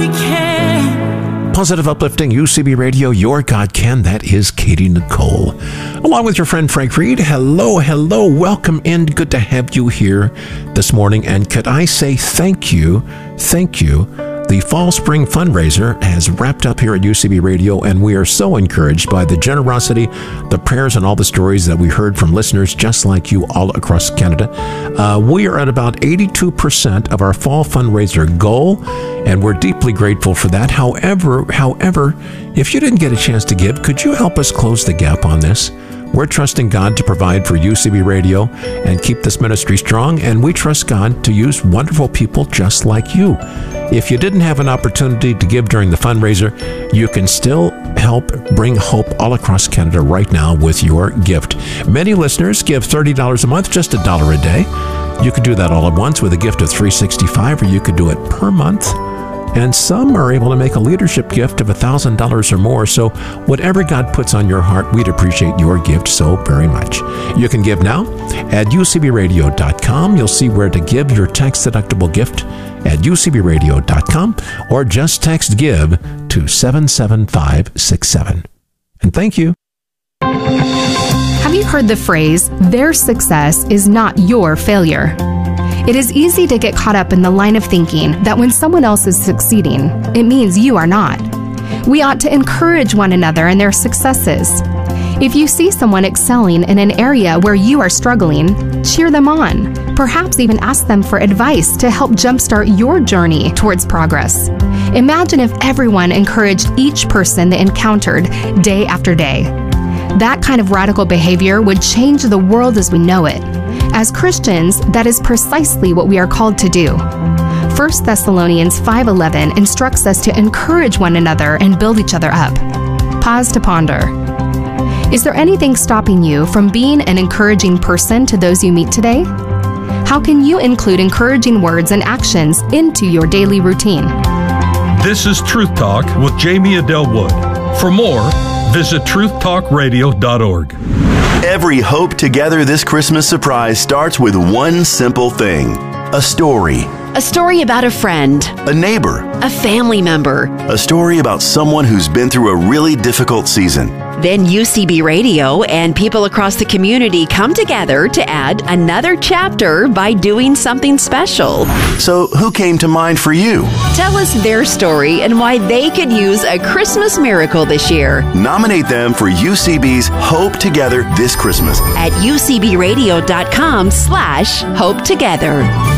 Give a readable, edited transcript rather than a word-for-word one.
he can. Positive, uplifting UCB Radio, your God can. That is Katie Nicole. Along with your friend Frank Reed. Hello, hello. Welcome in. Good to have you here this morning. And could I say thank you. The Fall Spring Fundraiser has wrapped up here at UCB Radio, and we are so encouraged by the generosity, the prayers, and all the stories that we heard from listeners just like you all across Canada. We are at about 82% of our fall fundraiser goal, and we're deeply grateful for that. However, if you didn't get a chance to give, could you help us close the gap on this? We're trusting God to provide for UCB Radio and keep this ministry strong, and we trust God to use wonderful people just like you. If you didn't have an opportunity to give during the fundraiser, you can still help bring hope all across Canada right now with your gift. Many listeners give $30 a month, just $1 a day. You could do that all at once with a gift of $365, or you could do it per month. And some are able to make a leadership gift of $1,000 or more. So whatever God puts on your heart, we'd appreciate your gift so very much. You can give now at ucbradio.com. You'll see where to give your tax-deductible gift at ucbradio.com, or just text GIVE to 77567. And thank you. Have you heard the phrase, their success is not your failure? It is easy to get caught up in the line of thinking that when someone else is succeeding, it means you are not. We ought to encourage one another in their successes. If you see someone excelling in an area where you are struggling, cheer them on. Perhaps even ask them for advice to help jumpstart your journey towards progress. Imagine if everyone encouraged each person they encountered day after day. That kind of radical behavior would change the world as we know it. As Christians, that is precisely what we are called to do. 1 Thessalonians 5:11 instructs us to encourage one another and build each other up. Pause to ponder. Is there anything stopping you from being an encouraging person to those you meet today? How can you include encouraging words and actions into your daily routine? This is Truth Talk with Jamie Adele Wood. For more, visit truthtalkradio.org. Every Hope Together This Christmas surprise starts with one simple thing: a story. A story about a friend, A neighbor. a family member. A story about someone who's been through a really difficult season. Then UCB Radio and people across the community come together to add another chapter by doing something special. So who came to mind for you? Tell us their story and why they could use a Christmas miracle this year. Nominate them for UCB's Hope Together This Christmas At ucbradio.com/Hope Together.